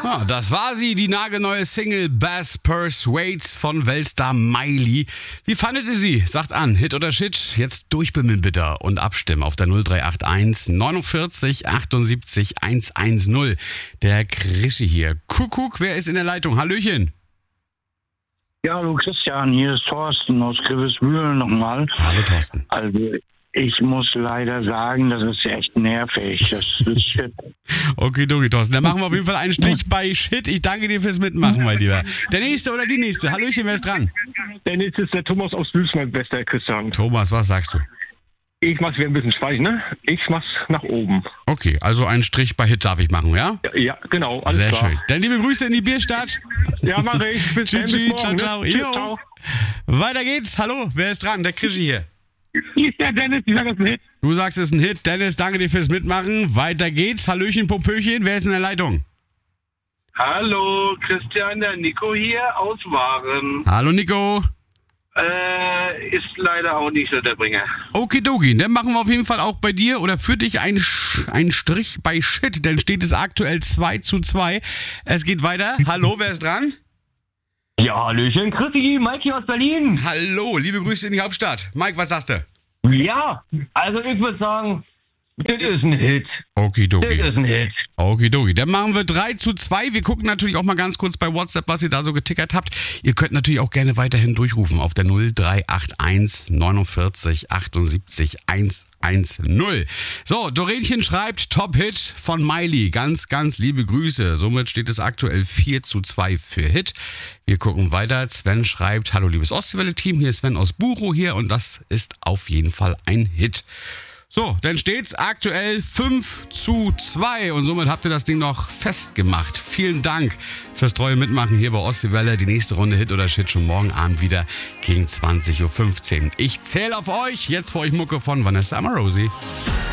Ja, das war sie, die nagelneue Single Bass Persuades von Weltstar Miley. Wie fandet ihr sie? Sagt an, Hit oder Shit? Jetzt durchbimmeln bitte und abstimmen auf der 0381 49 78 110. Der Krischi hier. Kuckuck, wer ist in der Leitung? Hallöchen. Ja, hallo Christian, hier ist Thorsten aus Grevesmühlen nochmal. Hallo Thorsten. Also ich muss leider sagen, das ist echt nervig. Das ist shit. Okay, Thorsten, dann machen wir auf jeden Fall einen Strich bei Shit. Ich danke dir fürs Mitmachen, mein Lieber. Der Nächste oder die Nächste? Hallöchen, wer ist dran? Der nächste ist der Thomas aus Büls, mein bester Christian. Thomas, was sagst du? Ich mach's wieder ein bisschen schweig, ne? Ich mach's nach oben. Okay, also einen Strich bei Hit darf ich machen, ja? Ja, genau, alles Sehr klar. schön. Dann liebe Grüße in die Bierstadt. Ja, mach ich. Bis dann, bis Tschüssi, morgen, ciao, ciao. ne? Tschüss, Jo. ciao. Weiter geht's. Hallo, wer ist dran? Der Krischi hier. Hier ist der Dennis, ich sag, das ist ein Hit. Du sagst, es ist ein Hit. Dennis, danke dir fürs Mitmachen. Weiter geht's. Hallöchen, Popöchen. Wer ist in der Leitung? Hallo, Christian, der Nico hier aus Waren. Hallo, Nico. Ist leider auch nicht so der Bringer. Okidoki, dann machen wir auf jeden Fall auch bei dir oder für dich einen Strich bei Shit, denn steht es aktuell 2:2. Es geht weiter. Hallo, wer ist dran? Ja, Hallöchen, Chrissy, Mike hier aus Berlin. Hallo, liebe Grüße in die Hauptstadt. Mike, was sagst du? Ja, also ich würde sagen, das ist ein Hit. Das Okidoki. ist ein Hit. Okidoki. Dann machen wir 3:2. Wir gucken natürlich auch mal ganz kurz bei WhatsApp, was ihr da so getickert habt. Ihr könnt natürlich auch gerne weiterhin durchrufen auf der 0381 49 78 110. So, Dorenchen schreibt Top-Hit von Miley. Ganz, ganz liebe Grüße. Somit steht es aktuell 4:2 für Hit. Wir gucken weiter. Sven schreibt, hallo liebes Ostwelle-Team, hier ist Sven aus Buchow hier und das ist auf jeden Fall ein Hit. So, dann steht's aktuell 5:2 und somit habt ihr das Ding noch festgemacht. Vielen Dank fürs treue Mitmachen hier bei Ostwelle. Die nächste Runde Hit oder Shit schon morgen Abend wieder gegen 20:15 Uhr. Ich zähle auf euch. Jetzt für euch Mucke von Vanessa Amorosi.